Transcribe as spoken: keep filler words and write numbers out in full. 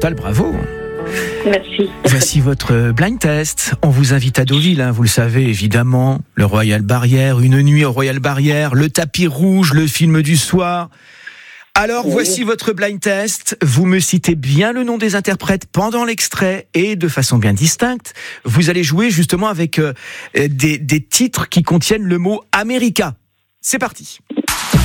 Chantal, bravo. Merci. Voici votre blind test. On vous invite à Deauville, hein, vous le savez évidemment. Le Royal Barrière, une nuit au Royal Barrière, le tapis rouge, le film du soir. Alors, oui. Voici votre blind test. Vous me citez bien le nom des interprètes pendant l'extrait et de façon bien distincte. Vous allez jouer justement avec euh, des, des titres qui contiennent le mot America. C'est parti.